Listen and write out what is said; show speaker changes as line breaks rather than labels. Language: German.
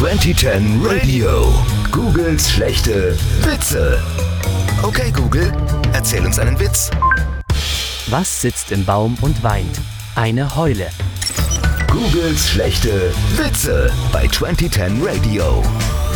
2010 Radio. Googles schlechte Witze. Okay, Google, erzähl uns einen Witz.
Was sitzt im Baum und weint? Eine Heule.
Googles schlechte Witze bei 2010 Radio.